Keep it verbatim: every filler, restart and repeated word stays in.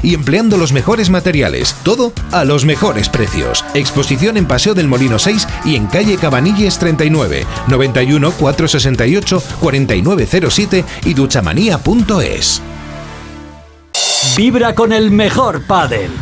y empleando los mejores materiales. Todo a los mejores precios. Exposición en Paseo del Molino seis y en calle Cabanilles treinta y nueve, noventa y uno, cuatrocientos sesenta y ocho, cuarenta y nueve cero siete y duchamanía punto es. Vibra con el mejor pádel.